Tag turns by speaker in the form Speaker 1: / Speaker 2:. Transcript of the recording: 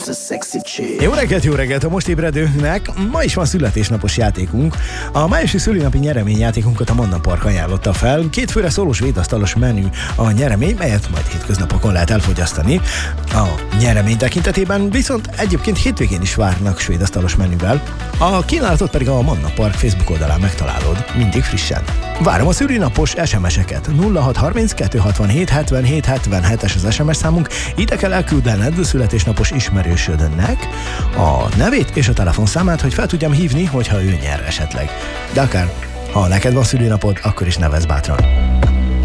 Speaker 1: Jó reggelt a most ébredőknek! Ma is van születésnapos játékunk. A májusi szülinapi nyereményjátékunkat a Manna Park ajánlotta fel. 2 főre szólós védasztalos menü a nyeremény, melyet majd hétköznapokon lehet elfogyasztani. A nyeremény tekintetében viszont egyébként hétvégén is várnak svédasztalos menüvel. A kínálatot pedig a Manna Park Facebook oldalán megtalálod, mindig frissen. Várom a szülinapos SMS-eket. 0630 267 77 77-es az SMS számunk. Ide kell elküldened a születésnapos ismerősödnek a nevét és a telefonszámát, hogy fel tudjam hívni, hogyha ő nyer esetleg. De akár, ha neked van szülinapod, akkor is nevezz bátran.